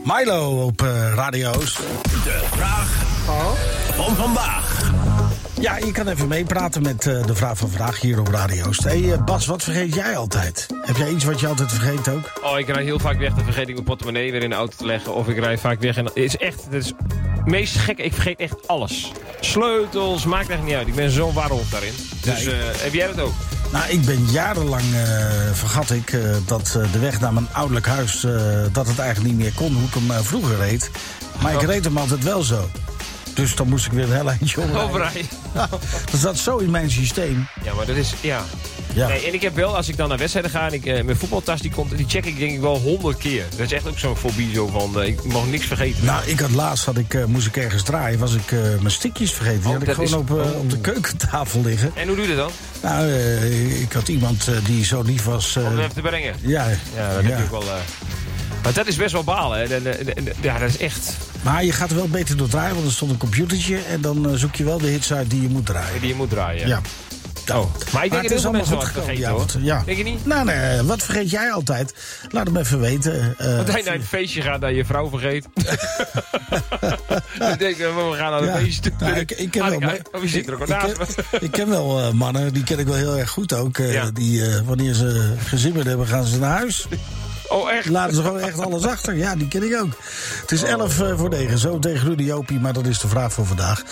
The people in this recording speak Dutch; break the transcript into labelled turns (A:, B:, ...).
A: Milo op radio's.
B: De vraag van vandaag.
A: Ja, je kan even meepraten met de vraag van vandaag hier op radio's. Hey Bas, wat vergeet jij altijd? Heb jij iets wat je altijd vergeet ook?
C: Oh, ik rijd heel vaak weg, dan vergeet ik mijn portemonnee weer in de auto te leggen. Of ik rijd vaak weg en het is het meest gekke, ik vergeet echt alles. Sleutels, maakt echt niet uit. Ik ben zo'n warrelf daarin. Dus heb jij dat ook?
A: Nou, ik ben jarenlang, vergat ik, dat de weg naar mijn ouderlijk huis, dat het eigenlijk niet meer kon hoe ik hem vroeger reed. Maar ik reed hem altijd wel zo. Dus dan moest ik weer een heel eindje omrijden. Dat zat zo in mijn systeem.
C: Ja, maar dat is, ja. Nee, en ik heb wel, als ik dan naar wedstrijden ga en mijn voetbaltas, die check ik denk ik wel 100 keer. Dat is echt ook zo'n fobie zo van, ik mag niks vergeten.
A: Nou, moest ik ergens draaien, was ik mijn stickjes vergeten. Die had ik gewoon op de keukentafel liggen.
C: En hoe doe je dat dan?
A: Nou, ik had iemand die zo lief was...
C: om het even te brengen?
A: Ja,
C: dat heb ik wel... Maar dat is best wel balen, hè. Ja, dat is echt...
A: Maar je gaat er wel beter door draaien, want er stond een computertje en dan zoek je wel de hits uit die je moet draaien.
C: Die je moet draaien,
A: ja.
C: Oh. Maar ik denk dat heel veel mensen wat vergeten, hoor.
A: Ja.
C: Denk je niet?
A: Nou, nee, wat vergeet jij altijd? Laat hem even weten.
C: Want hij naar een feestje gaat dat je vrouw vergeet. Dan denk je, we gaan naar een feestje toe.
A: Nou, ik ken wel mannen, die ken ik wel heel erg goed ook. Die, wanneer ze gezimmerd hebben, gaan ze naar huis.
C: Oh, echt?
A: Laten ze gewoon echt alles achter. Ja, die ken ik ook. Het is 11 voor 9. Zo tegen Rudy Jopie, maar dat is de vraag voor vandaag.